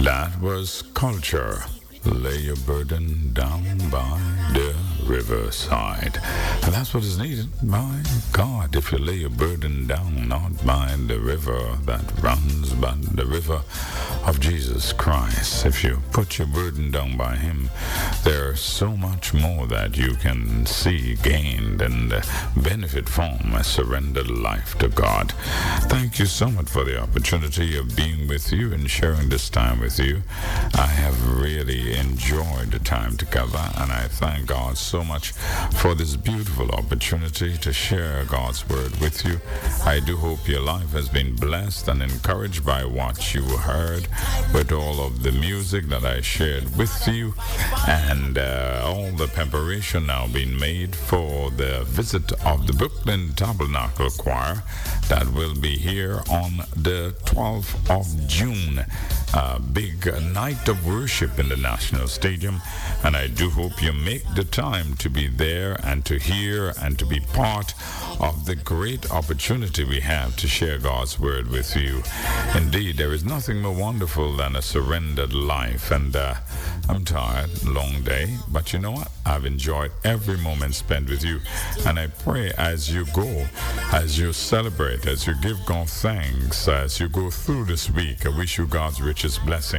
That was Culture. Lay your burden down by the riverside. And that's what is needed. My God, if you lay your burden down not by the river that runs, but the river of Jesus Christ, if you put your burden down by Him, there's so much more that you can see gained and benefit from a surrendered life to God. Thank you so much for the opportunity of being with you and sharing this time with you. I have really enjoyed the time together, and I thank God so much for this beautiful opportunity to share God's word with you. I do hope your life has been blessed and encouraged by what you heard with all of the music that I shared with you, and all the preparation now being made for the visit of the Brooklyn Tabernacle Choir that will be here on the 12th of June. A big night of worship in the National Stadium, and I do hope you make the time to be there and to hear and to be part of the great opportunity we have to share God's word with you. Indeed, there is nothing more wonderful than a surrendered life, and I'm tired, long day, but you know what? I've enjoyed every moment spent with you, and I pray as you go, as you celebrate, as you give God thanks, as you go through this week, I wish you God's richest blessing.